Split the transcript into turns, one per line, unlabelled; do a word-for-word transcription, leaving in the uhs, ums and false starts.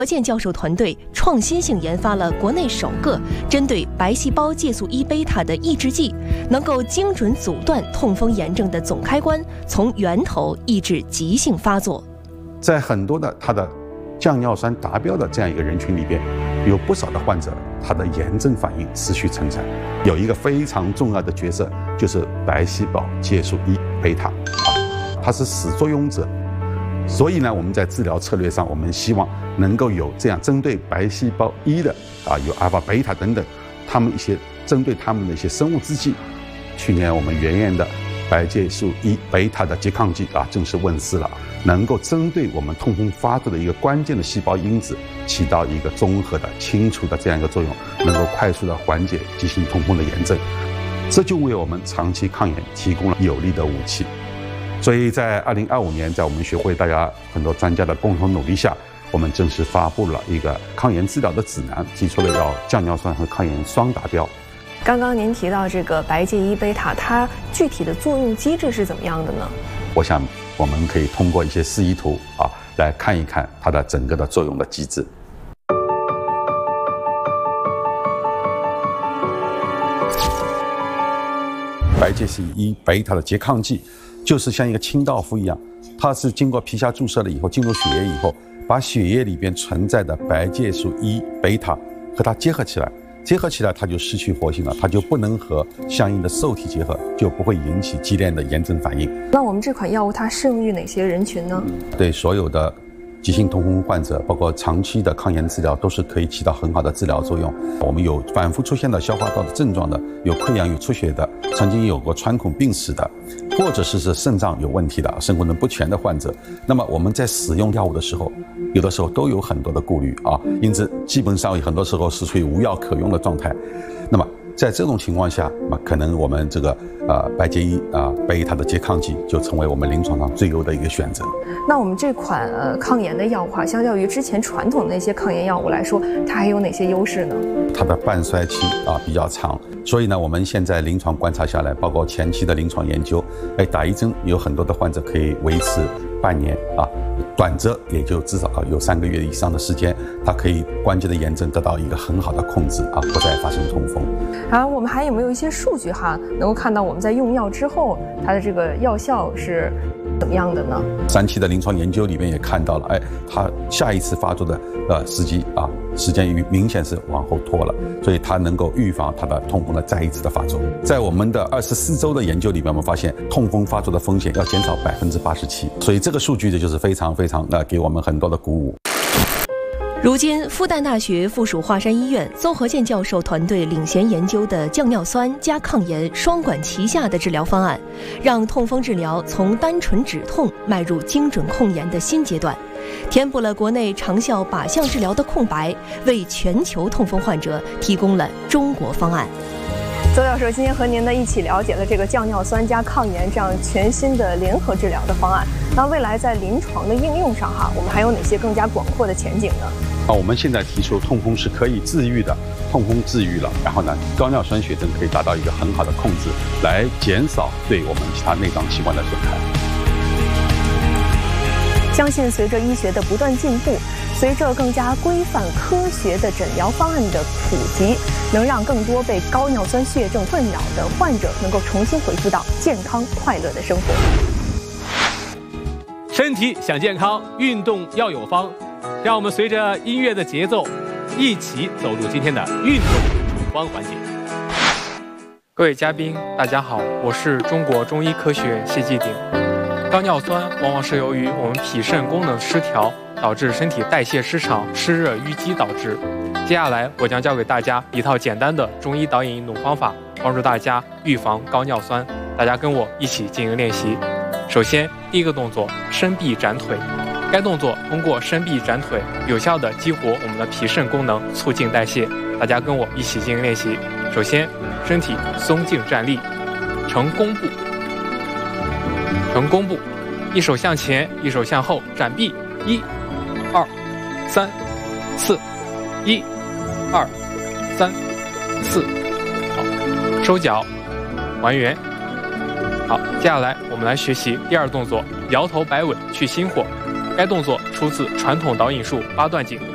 何健教授团队创新性研发了国内首个针对白细胞介素一贝塔的抑制剂，能够精准阻断痛风炎症的总开关，从源头抑制急性发作。
在很多的它的降尿酸达标的这样一个人群里边，有不少的患者他的炎症反应持续存在，有一个非常重要的角色就是白细胞介素一贝塔，啊，它是始作俑者。所以呢，我们在治疗策略上，我们希望能够有这样针对白细胞一的啊，有阿尔法、贝塔等等，他们一些针对他们的一些生物制剂。去年我们圆圆的白介素一贝塔的拮抗剂啊正式问世了，能够针对我们痛风发作的一个关键的细胞因子，起到一个综合的清除的这样一个作用，能够快速的缓解急性痛风的炎症，这就为我们长期抗炎提供了有力的武器。所以在二零二五年，在我们学会大家很多专家的共同努力下，我们正式发布了一个抗炎治疗的指南，提出了要降尿酸和抗炎双达标。
刚刚您提到这个白介一贝塔，它具体的作用机制是怎么样的呢？
我想我们可以通过一些示意图啊，来看一看它的整个的作用的机制。白介素一贝塔的拮抗剂就是像一个清道夫一样，它是经过皮下注射了以后，进入血液以后，把血液里边存在的白介素一贝塔和它结合起来，结合起来它就失去活性了，它就不能和相应的受体结合，就不会引起激烈的炎症反应。
那我们这款药物它适用于哪些人群呢？
对所有的急性痛风患者，包括长期的抗炎治疗，都是可以起到很好的治疗作用。我们有反复出现的消化道的症状的，有溃疡、有出血的，曾经有过穿孔病史的，或者是是肾脏有问题的、肾功能不全的患者。那么我们在使用药物的时候，有的时候都有很多的顾虑啊，因此基本上很多时候是处于无药可用的状态。那么在这种情况下，那可能我们这个呃白介一啊贝塔的拮抗剂就成为我们临床上最优的一个选择。
那我们这款呃抗炎的药物，相较于之前传统的那些抗炎药物来说，它还有哪些优势呢？
它的半衰期啊比较长，所以呢，我们现在临床观察下来，包括前期的临床研究，哎，打一针有很多的患者可以维持半年啊，短则也就至少有三个月以上的时间，它可以关节的炎症得到一个很好的控制啊，不再发生痛风。
然后我们还有没有一些数据哈，能够看到我们在用药之后，它的这个药效是怎么样的呢？
三期的临床研究里面也看到了，哎，它下一次发作的呃时机啊，时间明显是往后拖了，所以它能够预防它的痛风的再一次的发作。在我们的二十四周的研究里面，我们发现痛风发作的风险要减少百分之八十七，所以这个数据呢就是非常非常的给我们很多的鼓舞。
如今，复旦大学附属华山医院邹和健教授团队领衔研究的降尿酸加抗炎双管齐下的治疗方案，让痛风治疗从单纯止痛迈入精准控炎的新阶段，填补了国内长效靶向治疗的空白，为全球痛风患者提供了中国方案。
邹教授今天和您呢一起了解了这个降尿酸加抗炎这样全新的联合治疗的方案。那未来在临床的应用上哈，我们还有哪些更加广阔的前景呢？
啊，我们现在提出痛风是可以治愈的，痛风治愈了，然后呢，高尿酸血症可以达到一个很好的控制，来减少对我们其他内脏器官的损害。
相信随着医学的不断进步，随着更加规范科学的诊疗方案的普及，能让更多被高尿酸血症困扰的患者能够重新恢复到健康快乐的生活。
身体想健康，运动要有方。让我们随着音乐的节奏，一起走入今天的运动处方环节。
各位嘉宾，大家好，我是中国中医科学院谢继鼎。高尿酸往往是由于我们脾肾功能失调，导致身体代谢失常、湿热淤积导致。接下来，我将教给大家一套简单的中医导引运动方法，帮助大家预防高尿酸。大家跟我一起进行练习。首先，第一个动作，伸臂展腿。该动作通过伸臂展腿，有效地激活我们的脾肾功能，促进代谢。大家跟我一起进行练习。首先，身体松静站立，呈弓步，呈弓步，一手向前，一手向后，展臂，一、二、三、四，一、二、三、四，好，收脚，还原。好，接下来我们来学习第二动作，摇头摆尾去心火。该动作出自传统导引术八段锦。